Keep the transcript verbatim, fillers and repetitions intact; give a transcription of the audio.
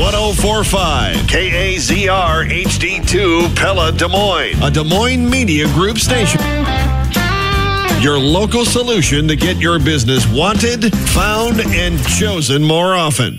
oh four point five K A Z R H D two Pella, Des Moines, a Des Moines Media Group station. Your local solution to get your business wanted, found, and chosen more often.